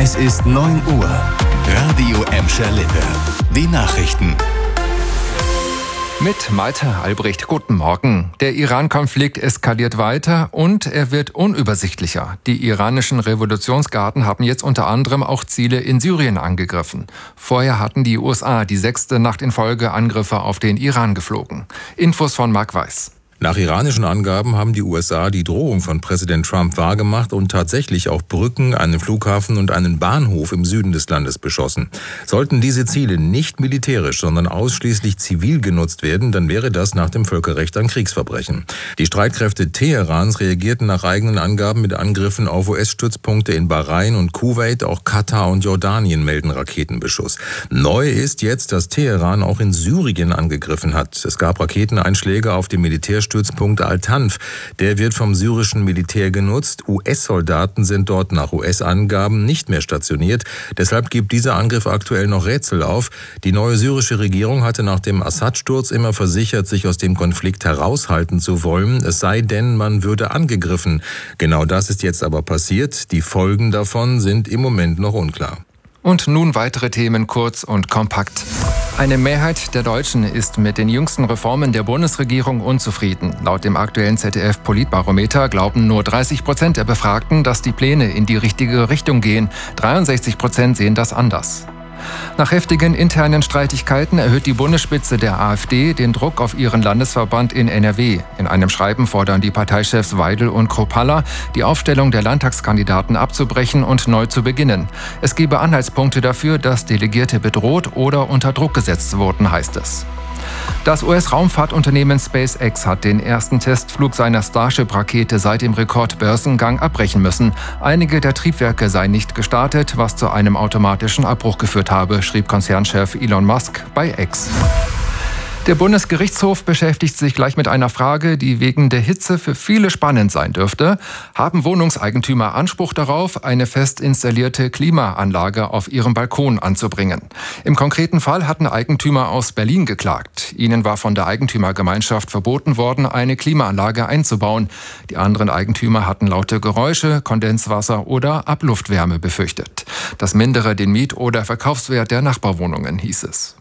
Es ist 9 Uhr. Radio Emscher Lippe. Die Nachrichten. Mit Malte Albrecht, guten Morgen. Der Iran-Konflikt eskaliert weiter und er wird unübersichtlicher. Die iranischen Revolutionsgarden haben jetzt unter anderem auch Ziele in Syrien angegriffen. Vorher hatten die USA die 6. Nacht in Folge Angriffe auf den Iran geflogen. Infos von Marc Weiß. Nach iranischen Angaben haben die USA die Drohung von Präsident Trump wahrgemacht und tatsächlich auch Brücken, einen Flughafen und einen Bahnhof im Süden des Landes beschossen. Sollten diese Ziele nicht militärisch, sondern ausschließlich zivil genutzt werden, dann wäre das nach dem Völkerrecht ein Kriegsverbrechen. Die Streitkräfte Teherans reagierten nach eigenen Angaben mit Angriffen auf US-Stützpunkte in Bahrain und Kuwait, auch Katar und Jordanien melden Raketenbeschuss. Neu ist jetzt, dass Teheran auch in Syrien angegriffen hat. Es gab Raketeneinschläge auf dem Militärstützpunkt Al-Tanf. Der wird vom syrischen Militär genutzt. US-Soldaten sind dort nach US-Angaben nicht mehr stationiert. Deshalb gibt dieser Angriff aktuell noch Rätsel auf. Die neue syrische Regierung hatte nach dem Assad-Sturz immer versichert, sich aus dem Konflikt heraushalten zu wollen. Es sei denn, man würde angegriffen. Genau das ist jetzt aber passiert. Die Folgen davon sind im Moment noch unklar. Und nun weitere Themen kurz und kompakt. Eine Mehrheit der Deutschen ist mit den jüngsten Reformen der Bundesregierung unzufrieden. Laut dem aktuellen ZDF-Politbarometer glauben nur 30% der Befragten, dass die Pläne in die richtige Richtung gehen. 63% sehen das anders. Nach heftigen internen Streitigkeiten erhöht die Bundesspitze der AfD den Druck auf ihren Landesverband in NRW. In einem Schreiben fordern die Parteichefs Weidel und Kropalla, die Aufstellung der Landtagskandidaten abzubrechen und neu zu beginnen. Es gebe Anhaltspunkte dafür, dass Delegierte bedroht oder unter Druck gesetzt wurden, heißt es. Das US-Raumfahrtunternehmen SpaceX hat den ersten Testflug seiner Starship-Rakete seit dem Rekordbörsengang abbrechen müssen. Einige der Triebwerke seien nicht gestartet, was zu einem automatischen Abbruch geführt habe, schrieb Konzernchef Elon Musk bei X. Der Bundesgerichtshof beschäftigt sich gleich mit einer Frage, die wegen der Hitze für viele spannend sein dürfte. Haben Wohnungseigentümer Anspruch darauf, eine fest installierte Klimaanlage auf ihrem Balkon anzubringen? Im konkreten Fall hatten Eigentümer aus Berlin geklagt. Ihnen war von der Eigentümergemeinschaft verboten worden, eine Klimaanlage einzubauen. Die anderen Eigentümer hatten laute Geräusche, Kondenswasser oder Abluftwärme befürchtet. Das mindere den Miet- oder Verkaufswert der Nachbarwohnungen, hieß es.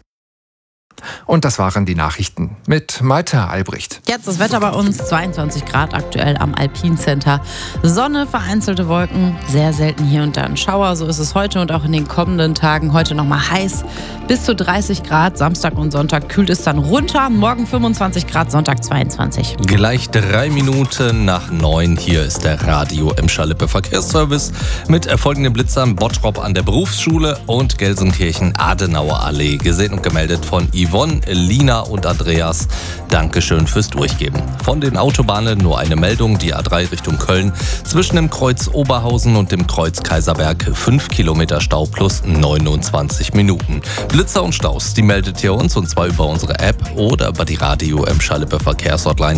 Und das waren die Nachrichten mit Malte Albrecht. Jetzt das Wetter bei uns, 22 Grad aktuell am Alpine Center. Sonne, vereinzelte Wolken, sehr selten hier und da ein Schauer. So ist es heute und auch in den kommenden Tagen. Heute nochmal heiß, bis zu 30 Grad. Samstag und Sonntag kühlt es dann runter. Morgen 25 Grad, Sonntag 22. Gleich 3 Minuten nach 9. Hier ist der Radio Emscher Lippe Verkehrsservice mit folgenden Blitzern: Bottrop an der Berufsschule und Gelsenkirchen Adenauer Allee. Gesehen und gemeldet von Yvonne, Lina und Andreas. Dankeschön fürs Durchgeben. Von den Autobahnen nur eine Meldung: Die A3 Richtung Köln. Zwischen dem Kreuz Oberhausen und dem Kreuz Kaiserberg 5 Kilometer Stau plus 29 Minuten. Blitzer und Staus, die meldet ihr uns, und zwar über unsere App oder über die Radio Emscher Lippe Verkehrshotline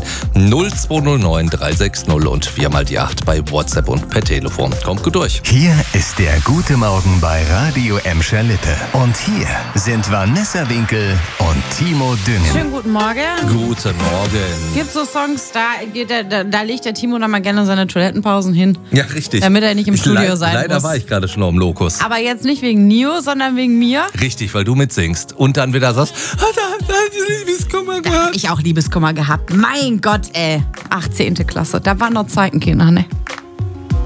0209 360 und 4x8 bei WhatsApp und per Telefon. Kommt gut durch. Hier ist der Gute Morgen bei Radio Emscher Lippe. Und hier sind Vanessa Winkel und Timo Düngen. Schönen guten Morgen. Guten Morgen. Gibt so Songs, da legt der Timo dann mal gerne seine Toilettenpausen hin. Ja, richtig. Damit er nicht im Studio sein muss. Leider war ich gerade schon am Lokus. Aber jetzt nicht wegen Nio, sondern wegen mir. Richtig, weil du mitsingst und dann wieder sagst, da hat sie Liebeskummer Da gehabt. hab ich auch Liebeskummer gehabt. Mein Gott, ey. 18. Klasse, da waren noch Zeiten, Kinder, ne?